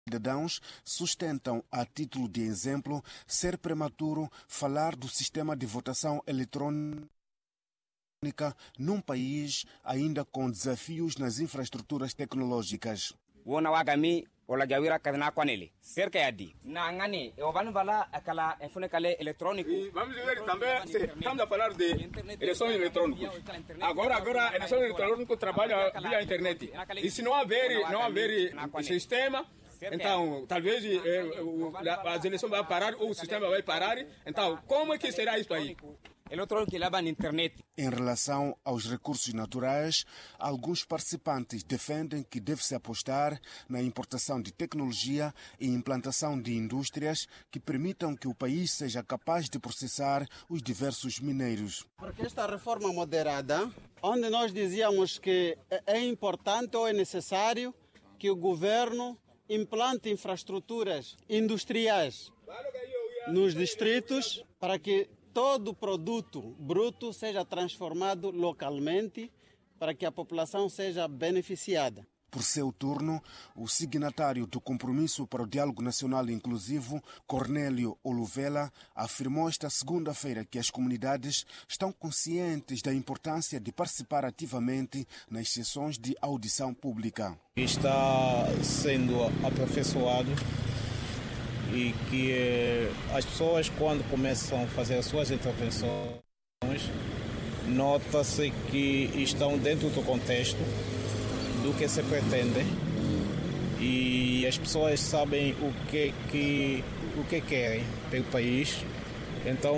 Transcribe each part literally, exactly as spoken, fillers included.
cidadãos sustentam, a título de exemplo, ser prematuro falar do sistema de votação eletrônica num país ainda com desafios nas infraestruturas tecnológicas. Wona wagami wala jawira kadna kwanele cerca ya di na ngani o vanu vala aquela infonecale eletrônico. Vamos ver também, estamos a falar de eleições eletrônicas. Agora agora eleições eletrônicas trabalham via internet. E se não haver não haver sistema, então talvez eh, as eleições vão parar ou o sistema vai parar. Então como é que será isso aí? Em relação aos recursos naturais, alguns participantes defendem que deve-se apostar na importação de tecnologia e implantação de indústrias que permitam que o país seja capaz de processar os diversos minérios. Porque esta reforma moderada, onde nós dizíamos que é importante ou é necessário que o governo implante infraestruturas industriais nos distritos para que todo produto bruto seja transformado localmente para que a população seja beneficiada. Por seu turno, o signatário do Compromisso para o Diálogo Nacional Inclusivo, Cornélio Oluvela, afirmou esta segunda-feira que as comunidades estão conscientes da importância de participar ativamente nas sessões de audição pública. Está sendo aperfeiçoado e que eh, as pessoas, quando começam a fazer as suas intervenções, nota-se que estão dentro do contexto do que se pretende e as pessoas sabem o que, que, o que querem pelo país. Então,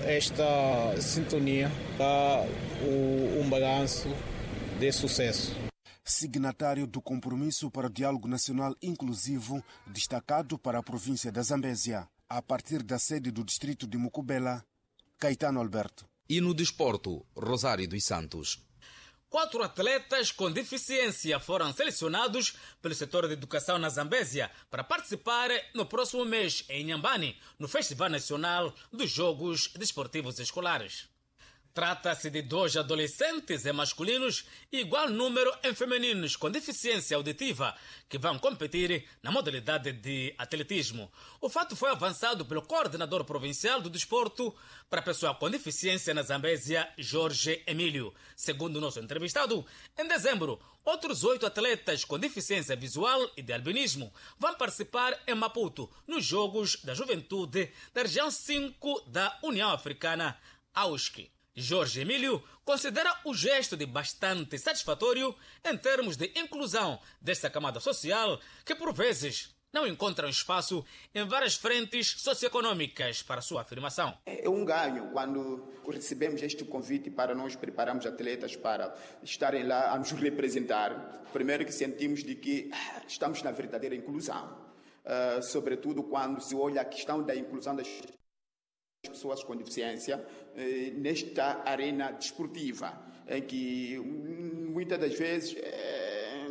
esta sintonia dá um balanço de sucesso. Signatário do Compromisso para o Diálogo Nacional Inclusivo, destacado para a província da Zambésia, a partir da sede do distrito de Mukubela, Caetano Alberto. E no desporto, Rosário dos Santos. Quatro atletas com deficiência foram selecionados pelo setor de educação na Zambésia para participar no próximo mês em Inhambane, no Festival Nacional dos Jogos Desportivos Escolares. Trata-se de dois adolescentes em masculinos e igual número em femininos com deficiência auditiva que vão competir na modalidade de atletismo. O fato foi avançado pelo coordenador provincial do desporto para a pessoa com deficiência na Zambésia, Jorge Emílio. Segundo o nosso entrevistado, em dezembro, outros oito atletas com deficiência visual e de albinismo vão participar em Maputo nos Jogos da Juventude da região cinco da União Africana, A U S C. Jorge Emílio considera o gesto de bastante satisfatório em termos de inclusão desta camada social que, por vezes, não encontra espaço em várias frentes socioeconômicas para sua afirmação. É um ganho quando recebemos este convite para nós prepararmos atletas para estarem lá a nos representar. Primeiro que sentimos de que estamos na verdadeira inclusão, uh, sobretudo quando se olha a questão da inclusão das pessoas com deficiência eh, nesta arena desportiva, em que muitas das vezes é,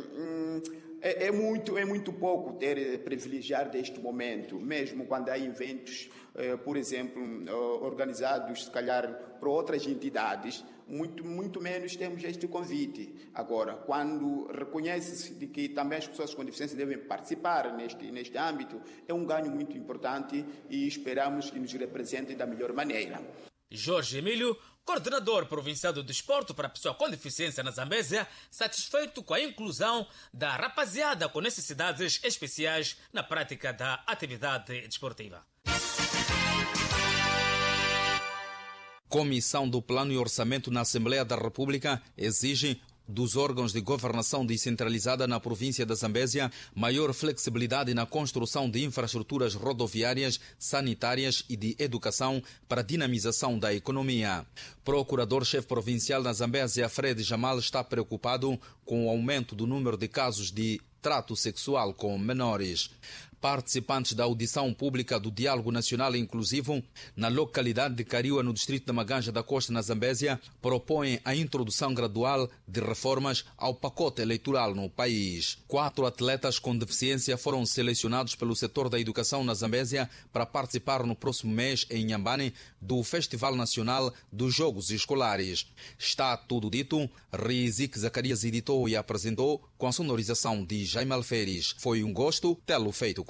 é, é, muito, é muito pouco ter privilegiar deste momento, mesmo quando há eventos, eh, por exemplo, organizados, se calhar, por outras entidades, muito, muito menos temos este convite. Agora, quando reconhece-se de que também as pessoas com deficiência devem participar neste, neste âmbito, é um ganho muito importante e esperamos que nos representem da melhor maneira. Jorge Emílio, coordenador provincial do desporto para a pessoa com deficiência na Zambésia, satisfeito com a inclusão da rapaziada com necessidades especiais na prática da atividade desportiva. Comissão do Plano e Orçamento na Assembleia da República exige dos órgãos de governação descentralizada na província da Zambésia maior flexibilidade na construção de infraestruturas rodoviárias, sanitárias e de educação para a dinamização da economia. Procurador-chefe provincial na Zambésia, Fred Jamal, está preocupado com o aumento do número de casos de trato sexual com menores. Participantes da audição pública do Diálogo Nacional Inclusivo na localidade de Cariúa, no distrito de Maganja da Costa, na Zambésia, propõem a introdução gradual de reformas ao pacote eleitoral no país. Quatro atletas com deficiência foram selecionados pelo setor da educação na Zambésia para participar no próximo mês em Inhambane do Festival Nacional dos Jogos Escolares. Está tudo dito. Rizik Zacarias editou e apresentou. com a sonorização de Jaime Alferes. Foi um gosto tê-lo feito com